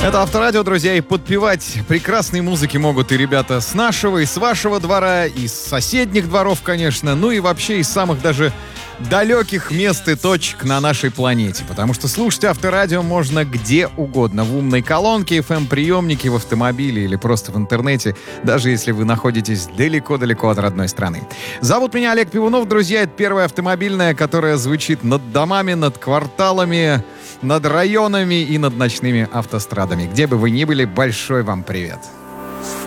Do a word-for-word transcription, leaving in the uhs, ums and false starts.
Это Авторадио, друзья, и подпевать прекрасной музыки могут и ребята с нашего, и с вашего двора, и с соседних дворов, конечно, ну и вообще из самых даже далеких мест и точек на нашей планете. Потому что слушать Авторадио можно где угодно. В умной колонке, эф эм-приемнике, в автомобиле или просто в интернете, даже если вы находитесь далеко-далеко от родной страны. Зовут меня Олег Пивунов, друзья. Это первая автомобильная, которая звучит над домами, над кварталами, над районами и над ночными автострадами. Где бы вы ни были, большой вам привет.